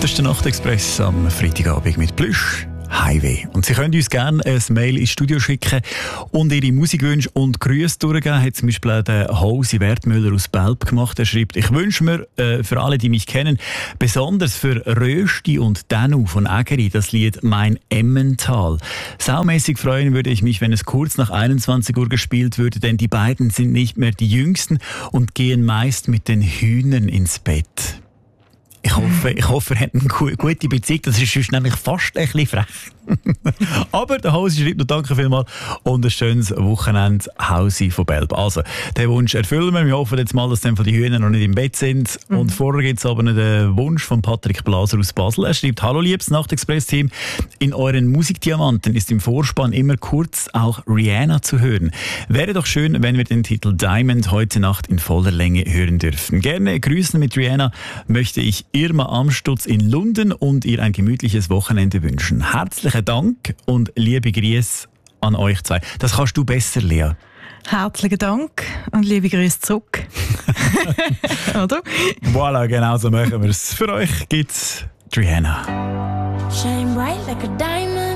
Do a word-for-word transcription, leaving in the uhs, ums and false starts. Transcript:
Das ist der Nachtexpress am Freitagabend mit Plüsch. Highway. Und Sie können uns gerne ein Mail ins Studio schicken und Ihre Musikwünsche und Grüße durchgeben. Hat zum Beispiel auch der Hosi Wertmüller aus Belp gemacht. Er schreibt: Ich wünsche mir, äh, für alle, die mich kennen, besonders für Rösti und Danu von Ägeri, das Lied Mein Emmental. Saumäßig freuen würde ich mich, wenn es kurz nach einundzwanzig Uhr gespielt würde, denn die beiden sind nicht mehr die Jüngsten und gehen meist mit den Hühnern ins Bett. Ich hoffe, ich hoffe, er hat eine gute Beziehung. Das ist sonst nämlich fast ein bisschen frech. Aber der Hausi schreibt noch «Danke vielmals» und ein schönes Wochenende, Hausi von Belp. Also, den Wunsch erfüllen wir. Wir hoffen jetzt mal, dass dann die Hühner noch nicht im Bett sind. Mhm. Und vorher gibt es aber noch den Wunsch von Patrick Blaser aus Basel. Er schreibt: «Hallo liebes Nachtexpress-Team, in euren Musikdiamanten ist im Vorspann immer kurz auch Rihanna zu hören. Wäre doch schön, wenn wir den Titel Diamond heute Nacht in voller Länge hören dürften. Gerne grüßen mit Rihanna möchte ich Irma Amstutz in Lunden und ihr ein gemütliches Wochenende wünschen. Herzlichen Dank und liebe Grüße an euch zwei.» Das kannst du besser, Lea. Herzlichen Dank und liebe Grüße zurück. Oder? Voilà, genau so machen wir es. Für euch gibt's Rihanna. Shine bright like a diamond.